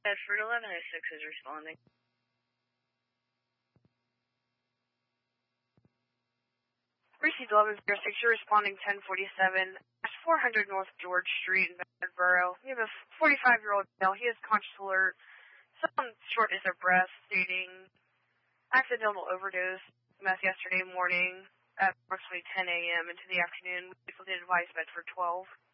Bedford 1106 is responding. Received 1106, you're responding 1047, 400 North George Street in Bedfordboro. You have a 45-year-old male. He is conscious alert. Some shortness of breath, stating accidental overdose meth yesterday morning at approximately 10 a.m. into the afternoon. We did advise Bedford 12.